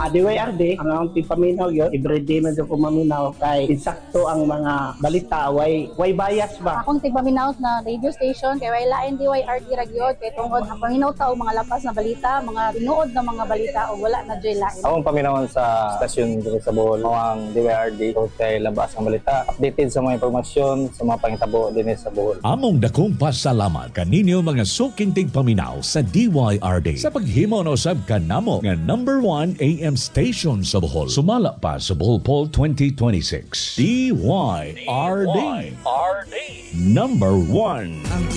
DYRD, ang akong paminaw yun, everyday medyo ko maminaw kay insakto ang mga balita, way bias ba? Akong tigpaminaw na radio station kay way lain DYRD ragyod kay tungod ang paminaw ta og mga lapas na balita, mga tinuod na mga balita o wala na joy lain. Akong paminawon sa stasyon dito sa Bohol, ang DYRD o kay labas ang balita, updated sa mga impormasyon sa mga pangitabo din sa Bohol. Among dakong pasalamat kaninyo mga suking tigpaminaw sa DYRD sa paghimo na usab kanamo nga number 1 AM station sa Bohol. Sumala pa sa Bohol Poll 2026. DYRD. Number 1.